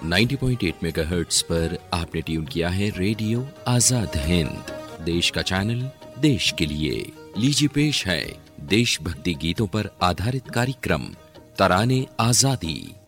90.8 megahertz पर आपने tune किया है रेडियो आजाद हिंद, देश का चैनल देश के लिए। लीजिए पेश है देशभक्ति गीतों पर आधारित कार्यक्रम तराने आजादी।